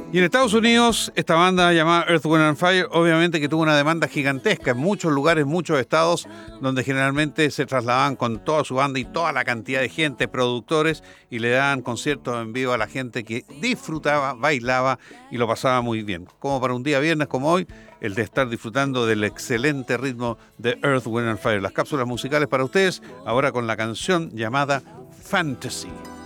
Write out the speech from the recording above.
Y en Estados Unidos, esta banda llamada Earth, Wind and Fire, obviamente que tuvo una demanda gigantesca en muchos lugares, muchos estados, donde generalmente se trasladaban con toda su banda y toda la cantidad de gente, productores, y le daban conciertos en vivo a la gente que disfrutaba, bailaba y lo pasaba muy bien. Como para un día viernes como hoy, el de estar disfrutando del excelente ritmo de Earth, Wind and Fire. Las cápsulas musicales para ustedes, ahora con la canción llamada Fantasy.